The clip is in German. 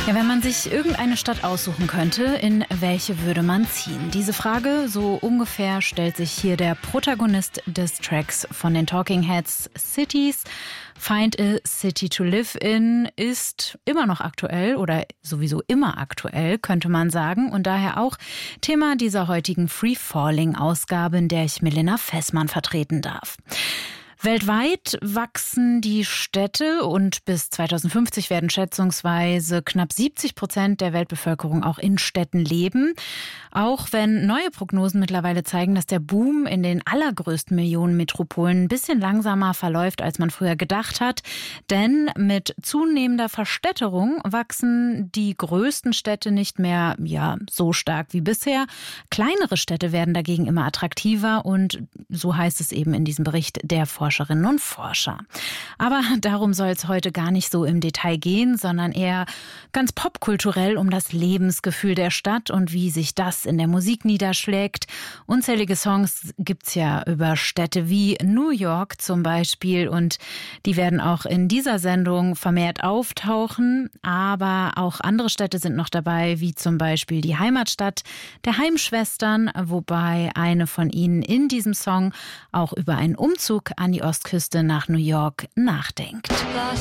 Ja, wenn man sich irgendeine Stadt aussuchen könnte, in welche würde man ziehen? Diese Frage, so ungefähr, stellt sich hier der Protagonist des Tracks von den Talking Heads. Cities, Find a City to Live in, ist immer noch aktuell oder sowieso immer aktuell, könnte man sagen. Und daher auch Thema dieser heutigen Free-Falling-Ausgabe, in der ich Milena Fessmann vertreten darf. Weltweit wachsen die Städte und bis 2050 werden schätzungsweise knapp 70% der Weltbevölkerung auch in Städten leben. Auch wenn neue Prognosen mittlerweile zeigen, dass der Boom in den allergrößten Millionenmetropolen ein bisschen langsamer verläuft, als man früher gedacht hat. Denn mit zunehmender Verstädterung wachsen die größten Städte nicht mehr so stark wie bisher. Kleinere Städte werden dagegen immer attraktiver und so heißt es eben in diesem Bericht der Forscherinnen und Forscher. Aber darum soll es heute gar nicht so im Detail gehen, sondern eher ganz popkulturell um das Lebensgefühl der Stadt und wie sich das in der Musik niederschlägt. Unzählige Songs gibt's ja über Städte wie New York zum Beispiel und die werden auch in dieser Sendung vermehrt auftauchen. Aber auch andere Städte sind noch dabei, wie zum Beispiel die Heimatstadt der Heimschwestern, wobei eine von ihnen in diesem Song auch über einen Umzug an die Ostküste nach New York nachdenkt. Los